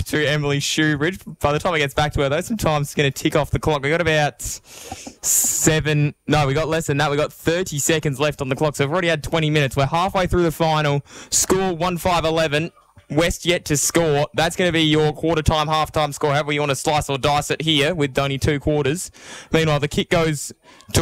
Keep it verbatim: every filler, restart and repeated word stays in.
back to Emily Shoebridge. By the time it gets back to her, though, some time's going to tick off the clock. We got about seven. No, we got less than that. We got thirty seconds left on the clock, so we've already had twenty minutes. We're halfway through the final. Score one five eleven. West yet to score. That's going to be your quarter time, half time score. However you want to slice or dice it here with only two quarters. Meanwhile, the kick goes to